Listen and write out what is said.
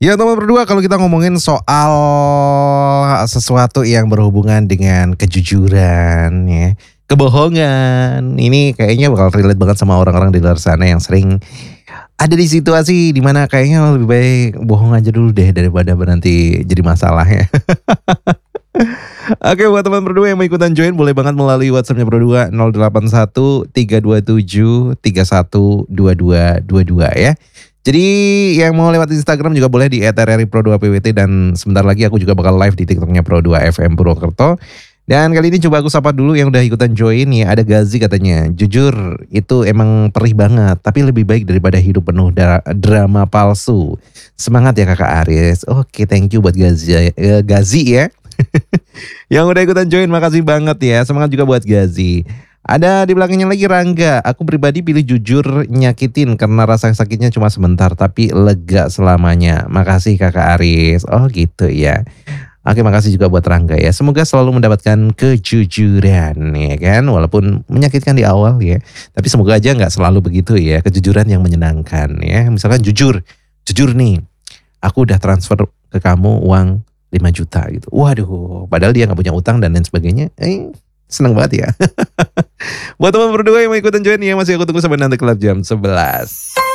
Ya teman berdua, kalau kita ngomongin soal sesuatu yang berhubungan dengan kejujuran ya, kebohongan, ini kayaknya bakal relate banget sama orang-orang di luar sana yang sering ada di situasi dimana kayaknya lebih baik bohong aja dulu deh daripada nanti jadi masalah ya. Oke, buat teman berdua yang mau ikutan join boleh banget melalui WhatsAppnya berdua 081 327 312222 ya. Jadi yang mau lewat Instagram juga boleh di @rripro2pwt dan sebentar lagi aku juga bakal live di TikToknya Pro2FM Purwokerto. Dan kali ini coba aku sapa dulu yang udah ikutan join ya. Ada Gazi katanya, jujur itu emang perih banget, tapi lebih baik daripada hidup penuh drama palsu. Semangat ya Kakak Aris. Oke, thank you buat Gazi ya. Yang udah ikutan join makasih banget ya. Semangat juga buat Gazi. Ada di belakangnya lagi Rangga. Aku pribadi pilih jujur nyakitin karena rasa sakitnya cuma sebentar tapi lega selamanya. Makasih Kakak Aris. Oh gitu ya. Oke, makasih juga buat Rangga ya. Semoga selalu mendapatkan kejujuran ya kan. Walaupun menyakitkan di awal ya. Tapi semoga aja nggak selalu begitu ya. Kejujuran yang menyenangkan ya. Misalkan jujur nih. Aku udah transfer ke kamu uang 5 juta gitu. Waduh, padahal dia nggak punya utang dan lain sebagainya. Seneng banget ya. Buat teman berdua yang mau ikutan join ya, masih aku tunggu sampai nanti kelab jam 11.